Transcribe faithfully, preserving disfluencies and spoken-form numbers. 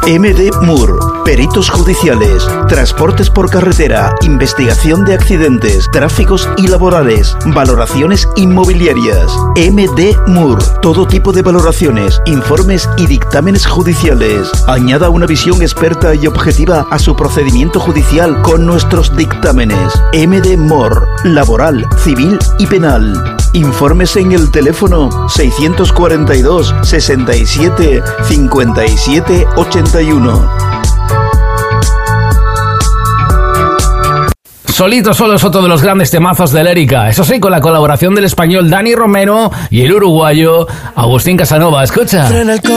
M D Moore, peritos judiciales, transportes por carretera, investigación de accidentes, tráficos y laborales, valoraciones inmobiliarias. M D Moore, todo tipo de valoraciones, informes y dictámenes judiciales. Añada una visión experta y objetiva a su procedimiento judicial con nuestros dictámenes. M D Moore, laboral, civil y penal. Informes en el teléfono seiscientos cuarenta y dos, sesenta y siete, cincuenta y siete, ochenta y uno. Solito Solo es otro de los grandes temazos de Lérica. Eso sí, con la colaboración del español Dani Romero y el uruguayo Agustín Casanova. Escucha.